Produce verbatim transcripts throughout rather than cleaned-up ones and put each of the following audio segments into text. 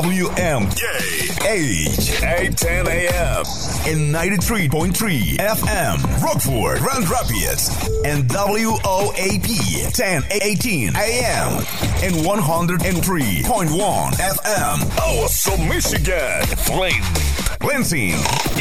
W M H eight ten A M and ninety-three point three F M Rockford, Grand Rapids, and W O A P ten eighteen A M and one oh three point one F M Awesome, Michigan, Flint, Lansing,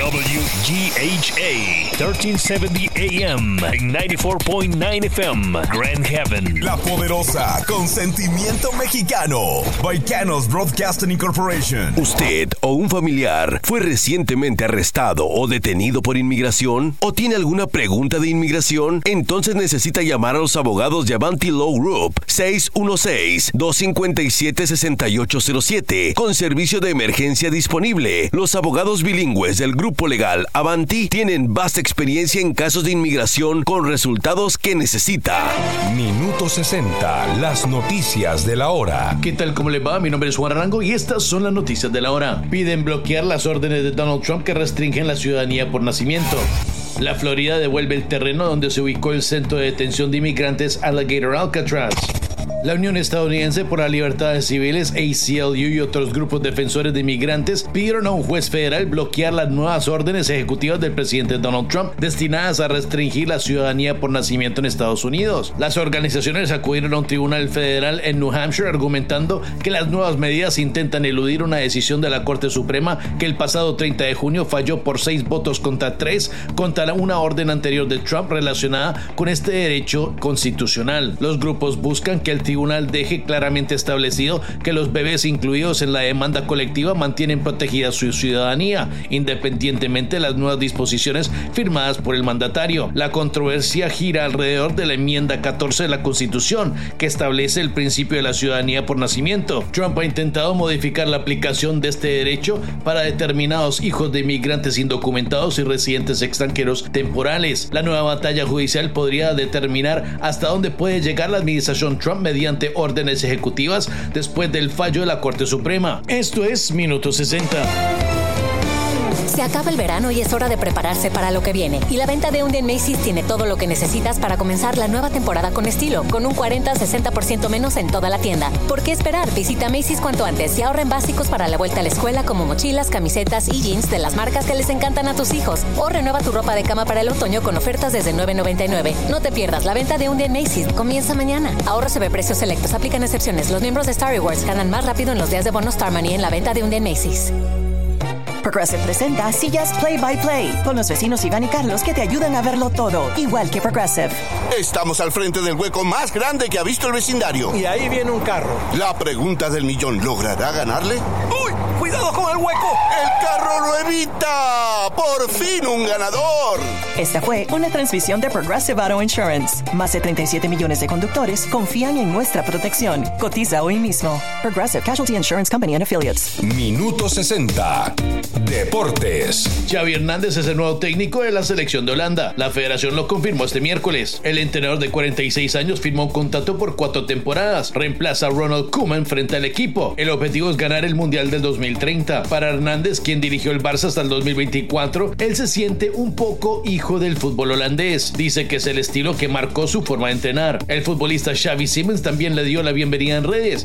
W G H A thirteen seventy A M and ninety-four point nine F M Grand Haven. La poderosa con sentimiento mexicano, Baicanos Broadcasting Incorporated. ¿Usted o un familiar fue recientemente arrestado o detenido por inmigración? ¿O tiene alguna pregunta de inmigración? Entonces necesita llamar a los abogados de Avanti Law Group seis uno seis, dos cinco siete, seis ocho cero siete con servicio de emergencia disponible. Los abogados bilingües del grupo legal Avanti tienen vasta experiencia en casos de inmigración con resultados que necesita. Minuto sesenta, las noticias de la hora. ¿Qué tal? ¿Cómo le va? Mi nombre es Juan Arango y estas son las noticias de la hora. Piden bloquear las órdenes de Donald Trump que restringen la ciudadanía por nacimiento. La Florida devuelve el terreno donde se ubicó el centro de detención de inmigrantes Alligator Alcatraz. La Unión Estadounidense por las Libertades Civiles, A C L U, y otros grupos defensores de inmigrantes pidieron a un juez federal bloquear las nuevas órdenes ejecutivas del presidente Donald Trump destinadas a restringir la ciudadanía por nacimiento en Estados Unidos. Las organizaciones acudieron a un tribunal federal en New Hampshire argumentando que las nuevas medidas intentan eludir una decisión de la Corte Suprema que el pasado treinta de junio falló por seis votos contra tres contra una orden anterior de Trump relacionada con este derecho constitucional. Los grupos buscan que el tribunal deje claramente establecido que los bebés incluidos en la demanda colectiva mantienen protegida su ciudadanía, independientemente de las nuevas disposiciones firmadas por el mandatario. La controversia gira alrededor de la enmienda catorce de la Constitución, que establece el principio de la ciudadanía por nacimiento. Trump ha intentado modificar la aplicación de este derecho para determinados hijos de inmigrantes indocumentados y residentes extranjeros temporales. La nueva batalla judicial podría determinar hasta dónde puede llegar la administración Trump mediante órdenes ejecutivas después del fallo de la Corte Suprema. Esto es Minuto sesenta. Se acaba el verano y es hora de prepararse para lo que viene. Y la venta de un día en Macy's tiene todo lo que necesitas para comenzar la nueva temporada con estilo, con un cuarenta a sesenta por ciento menos en toda la tienda. ¿Por qué esperar? Visita Macy's cuanto antes y ahorra en básicos para la vuelta a la escuela como mochilas, camisetas y jeans de las marcas que les encantan a tus hijos. O renueva tu ropa de cama para el otoño con ofertas desde nueve noventa y nueve. No te pierdas la venta de un día en Macy's. Comienza mañana. Ahorro sobre precios selectos. Aplican excepciones. Los miembros de Star Rewards ganan más rápido en los días de bono Star Money en la venta de un día en Macy's. Progressive presenta Sillas Play by Play con los vecinos Iván y Carlos que te ayudan a verlo todo, igual que Progressive. Estamos al frente del hueco más grande que ha visto el vecindario. Y ahí viene un carro. La pregunta del millón, ¿logrará ganarle? ¡Uy! ¡Cuidado con el hueco! ¡El carro lo evita! ¡Por fin un ganador! Esta fue una transmisión de Progressive Auto Insurance. Más de treinta y siete millones de conductores confían en nuestra protección. Cotiza hoy mismo. Progressive Casualty Insurance Company and Affiliates. Minuto sesenta. Deportes. Xavi Hernández es el nuevo técnico de la selección de Holanda. La federación lo confirmó este miércoles. El entrenador de cuarenta y seis años firmó un contrato por cuatro temporadas. Reemplaza a Ronald Koeman frente al equipo. El objetivo es ganar el Mundial del dos mil treinta. Para Hernández, quien dirigió el Barça hasta el dos mil veinticuatro, él se siente un poco hijo del fútbol holandés. Dice que es el estilo que marcó su forma de entrenar. El futbolista Xavi Simons también le dio la bienvenida en redes